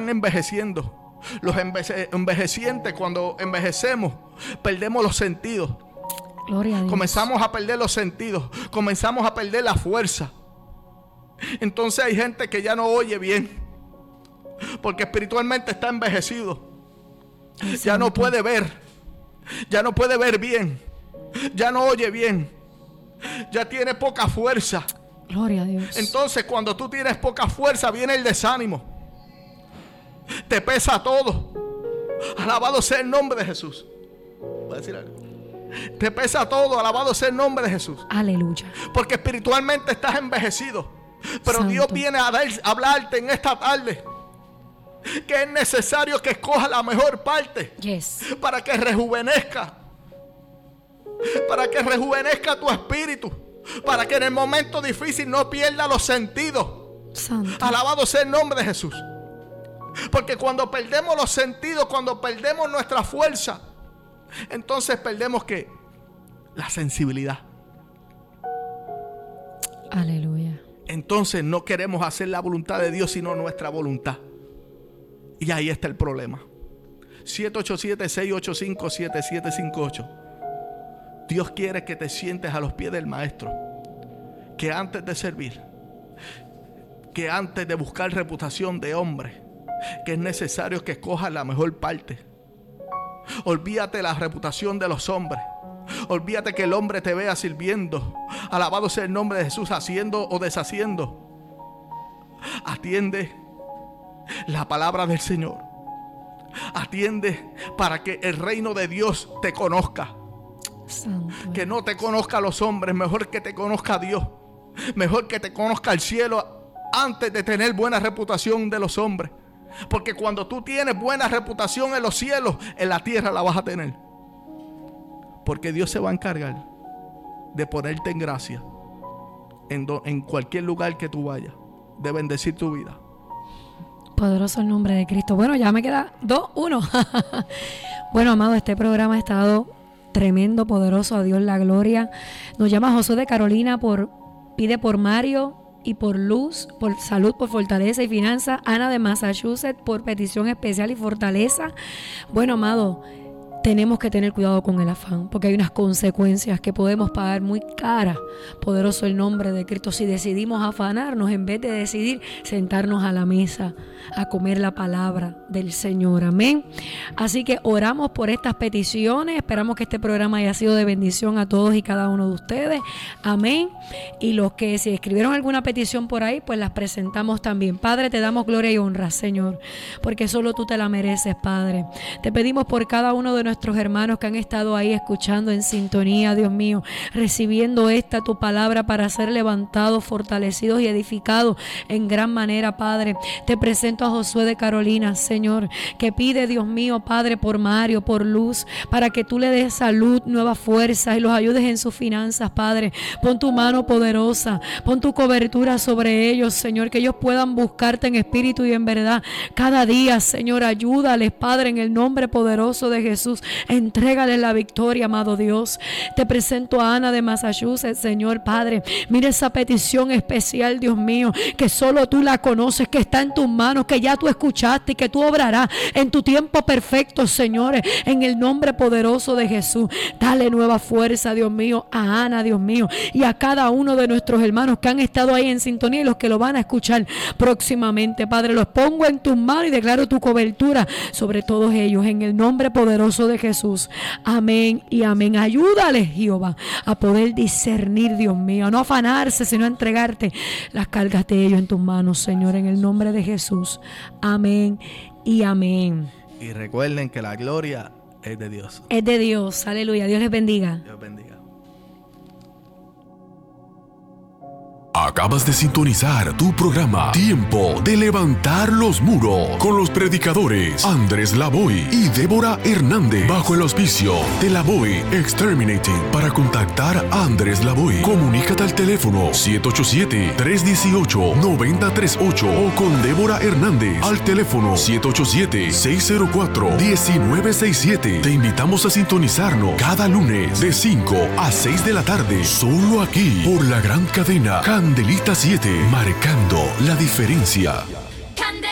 van envejeciendo. Los envejecientes, cuando envejecemos, perdemos los sentidos. Gloria a Dios. Comenzamos a perder los sentidos, comenzamos a perder la fuerza. Entonces hay gente que ya no oye bien, porque espiritualmente está envejecido. Ya no puede ver, ya no puede ver bien, ya no oye bien, ya tiene poca fuerza. Gloria a Dios. Entonces cuando tú tienes poca fuerza, viene el desánimo, te pesa todo. Alabado sea el nombre de Jesús. Voy a decir algo. Te pesa todo, alabado sea el nombre de Jesús. Aleluya. Porque espiritualmente estás envejecido. Pero Santo. Dios viene a hablarte en esta tarde que es necesario que escojas la mejor parte. Yes. Para que rejuvenezca. Para que rejuvenezca tu espíritu. Para que en el momento difícil no pierda los sentidos. Santo. Alabado sea el nombre de Jesús. Porque cuando perdemos los sentidos, cuando perdemos nuestra fuerza, entonces perdemos ¿qué? La sensibilidad. Aleluya. Entonces no queremos hacer la voluntad de Dios, sino nuestra voluntad. Y ahí está el problema. 787-685-7758. Dios quiere que te sientes a los pies del Maestro. Que antes de servir, que antes de buscar reputación de hombre, que es necesario que escojas la mejor parte. Olvídate la reputación de los hombres. Olvídate que el hombre te vea sirviendo. Alabado sea el nombre de Jesús, haciendo o deshaciendo. Atiende la palabra del Señor. Atiende para que el reino de Dios te conozca. Santo. Que no te conozca a los hombres, mejor que te conozca a Dios. Mejor que te conozca el cielo antes de tener buena reputación de los hombres. Porque cuando tú tienes buena reputación en los cielos, en la tierra la vas a tener. Porque Dios se va a encargar de ponerte en gracia en cualquier lugar que tú vayas, de bendecir tu vida. Poderoso el nombre de Cristo. Bueno, ya me queda 2-1. Bueno, amado, este programa ha estado tremendo, poderoso. A Dios la gloria. Nos llama Josué de Carolina, pide por Mario y por Luz, por salud, por fortaleza y finanzas. Ana de Massachusetts, por petición especial y fortaleza. Bueno, amado, tenemos que tener cuidado con el afán, porque hay unas consecuencias que podemos pagar muy caras. Poderoso el nombre de Cristo, si decidimos afanarnos en vez de decidir sentarnos a la mesa a comer la palabra del Señor. Amén. Así que oramos por estas peticiones. Esperamos que este programa haya sido de bendición a todos y cada uno de ustedes. Amén. Y los que si escribieron alguna petición por ahí, pues las presentamos también. Padre, te damos gloria y honra, Señor, porque solo tú te la mereces, Padre. Te pedimos por cada uno de nuestros hermanos que han estado ahí escuchando en sintonía, Dios mío, recibiendo esta tu palabra para ser levantados, fortalecidos y edificados en gran manera, Padre. Te presento a Josué de Carolina, Señor, que pide, Dios mío, Padre, por Mario, por Luz, para que tú le des salud, nuevas fuerzas y los ayudes en sus finanzas, Padre. Pon tu mano poderosa, pon tu cobertura sobre ellos, Señor, que ellos puedan buscarte en espíritu y en verdad cada día, Señor. Ayúdales, Padre, en el nombre poderoso de Jesús. Entrégales la victoria, amado Dios. Te presento a Ana de Massachusetts, Señor, Padre. Mira esa petición especial, Dios mío, que solo tú la conoces, que está en tus manos, que ya tú escuchaste y que tú obrarás en tu tiempo perfecto, Señor, en el nombre poderoso de Jesús. Dale nueva fuerza, Dios mío, a Ana, Dios mío, y a cada uno de nuestros hermanos que han estado ahí en sintonía y los que lo van a escuchar próximamente, Padre. Los pongo en tus manos y declaro tu cobertura sobre todos ellos en el nombre poderoso de Jesús. Amén y amén. Ayúdales, Jehová, a poder discernir, Dios mío, a no afanarse, sino a entregarte las cargas de ellos en tus manos, Señor, en el nombre de Jesús. Amén y amén. Y recuerden que la gloria es de Dios. Es de Dios. Aleluya. Dios les bendiga. Dios bendiga. Acabas de sintonizar tu programa Tiempo de Levantar los Muros con los predicadores Andrés Lavoy y Débora Hernández bajo el auspicio de Lavoy Exterminating. Para contactar a Andrés Lavoy, comunícate al teléfono 787-318-9038 o con Débora Hernández al teléfono 787-604-1967. Te invitamos a sintonizarnos cada lunes de 5 a 6 de la tarde, solo aquí por la gran cadena Candelita 7, marcando la diferencia.